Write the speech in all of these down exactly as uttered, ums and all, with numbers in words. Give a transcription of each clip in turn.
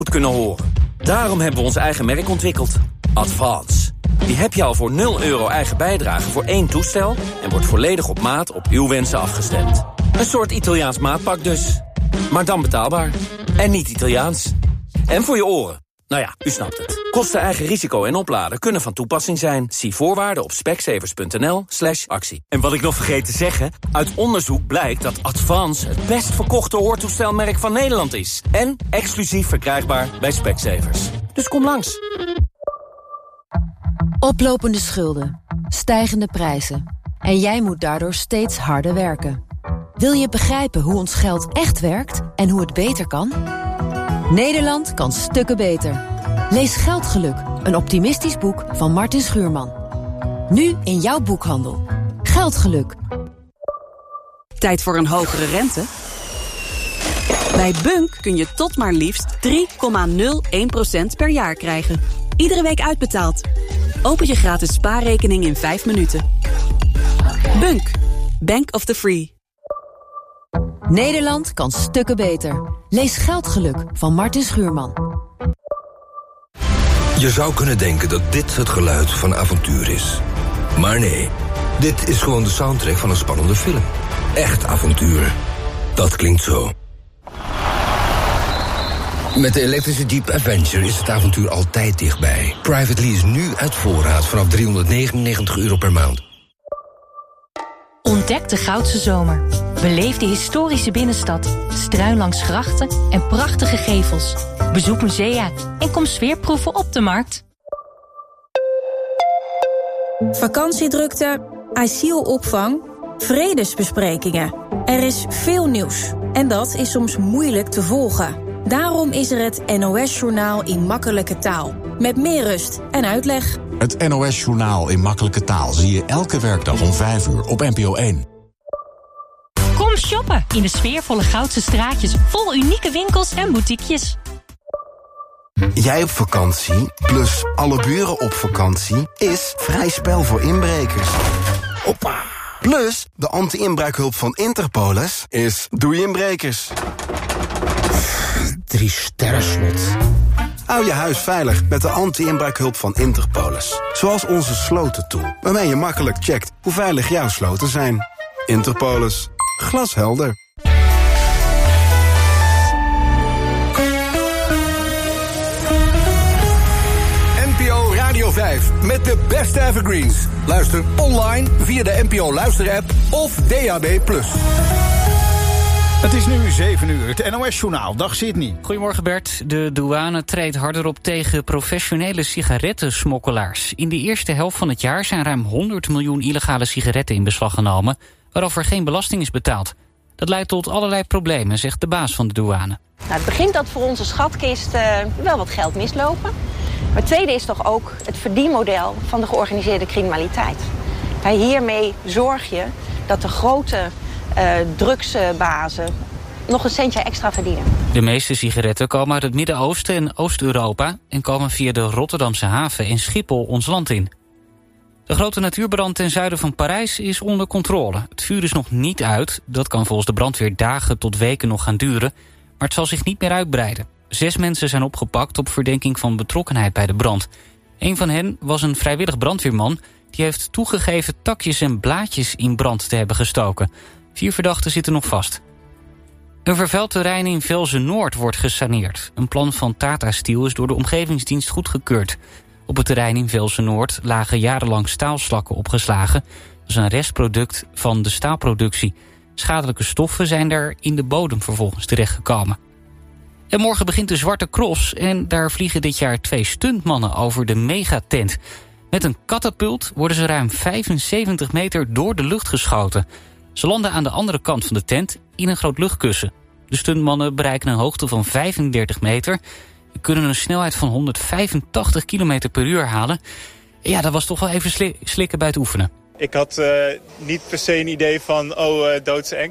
kunnen horen. Daarom hebben we ons eigen merk ontwikkeld. Advance. Die heb je al voor nul euro eigen bijdrage voor één toestel... en wordt volledig op maat op uw wensen afgestemd. Een soort Italiaans maatpak dus. Maar dan betaalbaar. En niet Italiaans. En voor je oren. Nou ja, u snapt het. Kosten, eigen risico en opladen kunnen van toepassing zijn. Zie voorwaarden op specsavers.nl slash actie. En wat ik nog vergeet te zeggen... uit onderzoek blijkt dat Advance het best verkochte hoortoestelmerk van Nederland is. En exclusief verkrijgbaar bij Specsavers. Dus kom langs. Oplopende schulden, stijgende prijzen. En jij moet daardoor steeds harder werken. Wil je begrijpen hoe ons geld echt werkt en hoe het beter kan? Nederland kan stukken beter. Lees Geldgeluk, een optimistisch boek van Martin Schuurman. Nu in jouw boekhandel. Geldgeluk. Tijd voor een hogere rente? Bij Bunk kun je tot maar liefst drie komma nul één procent per jaar krijgen. Iedere week uitbetaald. Open je gratis spaarrekening in vijf minuten. Bunk. Bank of the Free. Nederland kan stukken beter. Lees Geldgeluk van Martin Schuurman. Je zou kunnen denken dat dit het geluid van avontuur is. Maar nee, dit is gewoon de soundtrack van een spannende film. Echt avontuur. Dat klinkt zo. Met de elektrische Jeep Avenger is het avontuur altijd dichtbij. Private lease nu uit voorraad vanaf driehonderdnegenennegentig euro per maand. Ontdek de Goudse Zomer. Beleef de historische binnenstad, struin langs grachten en prachtige gevels. Bezoek musea en kom sfeerproeven op de markt. Vakantiedrukte, asielopvang, vredesbesprekingen. Er is veel nieuws en dat is soms moeilijk te volgen. Daarom is er het N O S-journaal in makkelijke taal. Met meer rust en uitleg. Het N O S-journaal in makkelijke taal zie je elke werkdag om vijf uur op N P O één. Kom shoppen in de sfeervolle Goudse straatjes vol unieke winkels en boutiquejes. Jij op vakantie, plus alle buren op vakantie, is vrij spel voor inbrekers. Hoppa. Plus, de anti-inbraakhulp van Interpolis is doei inbrekers. Drie sterren slot. Hou je huis veilig met de anti-inbraakhulp van Interpolis. Zoals onze slotentool, waarmee je makkelijk checkt hoe veilig jouw sloten zijn. Interpolis. Glashelder. N P O Radio vijf met de beste evergreens. Luister online via de N P O Luister-app of D A B plus. Het is nu zeven uur, het N O S-journaal. Dag Sydney. Goedemorgen Bert. De douane treedt harder op tegen professionele sigarettensmokkelaars. In de eerste helft van het jaar zijn ruim honderd miljoen illegale sigaretten in beslag genomen, waarover geen belasting is betaald. Dat leidt tot allerlei problemen, zegt de baas van de douane. Nou, het begint dat voor onze schatkist uh, wel wat geld mislopen. Maar het tweede is toch ook het verdienmodel van de georganiseerde criminaliteit. Bij hiermee zorg je dat de grote uh, drugsbazen nog een centje extra verdienen. De meeste sigaretten komen uit het Midden-Oosten en Oost-Europa en komen via de Rotterdamse haven in Schiphol ons land in. De grote natuurbrand ten zuiden van Parijs is onder controle. Het vuur is nog niet uit. Dat kan volgens de brandweer dagen tot weken nog gaan duren. Maar het zal zich niet meer uitbreiden. Zes mensen zijn opgepakt op verdenking van betrokkenheid bij de brand. Een van hen was een vrijwillig brandweerman. Die heeft toegegeven takjes en blaadjes in brand te hebben gestoken. Vier verdachten zitten nog vast. Een vervuild terrein in Velzen-Noord wordt gesaneerd. Een plan van Tata Steel is door de omgevingsdienst goedgekeurd. Op het terrein in Velzen-Noord lagen jarenlang staalslakken opgeslagen. Dat is een restproduct van de staalproductie. Schadelijke stoffen zijn daar in de bodem vervolgens terechtgekomen. En morgen begint de Zwarte Cross en daar vliegen dit jaar twee stuntmannen over de megatent. Met een katapult worden ze ruim vijfenzeventig meter door de lucht geschoten. Ze landen aan de andere kant van de tent in een groot luchtkussen. De stuntmannen bereiken een hoogte van vijfendertig meter... en kunnen een snelheid van honderdvijfentachtig kilometer per uur halen. Ja, dat was toch wel even sli- slikken bij het oefenen. Ik had uh, niet per se een idee van, oh, uh, doodseng.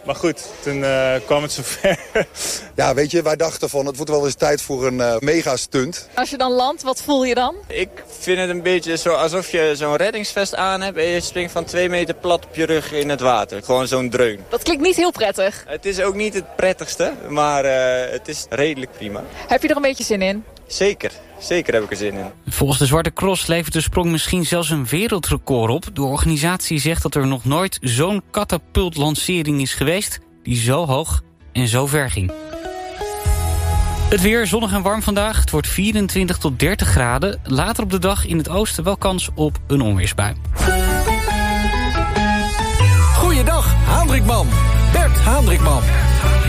Maar goed, toen uh, kwam het zover. Ja, weet je, wij dachten van het wordt wel eens tijd voor een uh, mega stunt. Als je dan landt, wat voel je dan? Ik vind het een beetje zo alsof je zo'n reddingsvest aan hebt en je springt van twee meter plat op je rug in het water. Gewoon zo'n dreun. Dat klinkt niet heel prettig. Het is ook niet het prettigste, maar uh, het is redelijk prima. Heb je er een beetje zin in? Zeker. Zeker heb ik er zin in. Volgens de Zwarte Cross levert de sprong misschien zelfs een wereldrecord op. De organisatie zegt dat er nog nooit zo'n katapultlancering is geweest die zo hoog en zo ver ging. Het weer zonnig en warm vandaag. Het wordt vierentwintig tot dertig graden. Later op de dag in het oosten wel kans op een onweersbui. Goeiedag, Hendrikman. Bert Hendrikman.